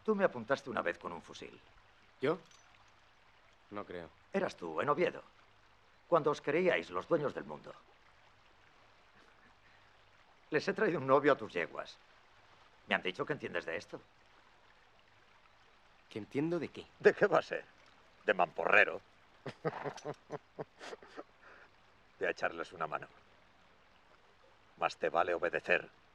Tú me apuntaste una vez con un fusil. ¿Yo? No creo. Eras tú, en Oviedo. Cuando os creíais los dueños del mundo. Les he traído un novio a tus yeguas. Me han dicho que entiendes de esto. ¿Que entiendo de qué? ¿De qué va a ser? De mamporrero. De echarles una mano. Más te vale obedecer